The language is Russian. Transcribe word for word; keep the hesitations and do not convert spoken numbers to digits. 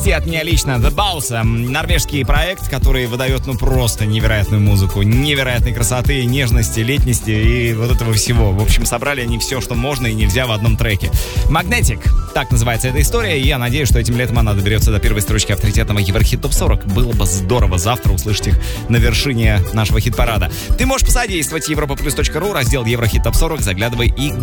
новости от меня лично. The Bows, норвежский проект, который выдает, ну, просто невероятную музыку, невероятной красоты, нежности, летности и вот этого всего. В общем, собрали они все, что можно и нельзя в одном треке. Magnetic, так называется эта история, и я надеюсь, что этим летом она доберется до первой строчки авторитетного Еврохит Топ сорок. Было бы здорово завтра услышать их на вершине нашего хит-парада. Ты можешь посодействовать европа плюс точка ру, раздел Еврохит Топ сорок, заглядывай и